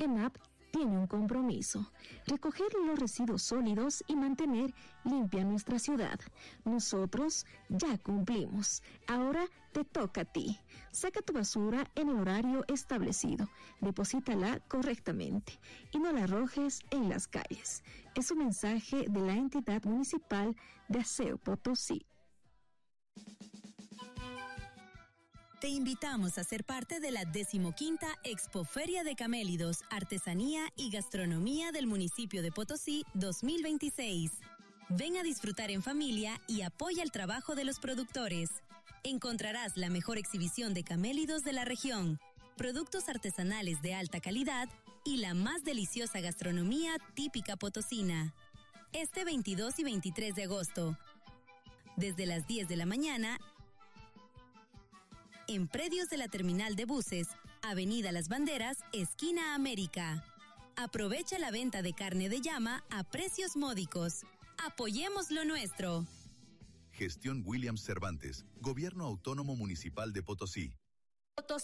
EMAP tiene un compromiso: recoger los residuos sólidos y mantener limpia nuestra ciudad. Nosotros ya cumplimos. Ahora te toca a ti. Saca tu basura en el horario establecido, deposítala correctamente y no la arrojes en las calles. Es un mensaje de la entidad municipal de Aseo Potosí. Te invitamos a ser parte de la 15ª Expoferia de Camélidos, Artesanía y Gastronomía del municipio de Potosí 2026. Ven a disfrutar en familia y apoya el trabajo de los productores. Encontrarás la mejor exhibición de camélidos de la región, productos artesanales de alta calidad y la más deliciosa gastronomía típica potosina. Este 22 y 23 de agosto, desde las 10 de la mañana, en predios de la terminal de buses, Avenida Las Banderas, esquina América. Aprovecha la venta de carne de llama a precios módicos. Apoyemos lo nuestro. Gestión Williams Cervantes, Gobierno Autónomo Municipal de Potosí. Potosí.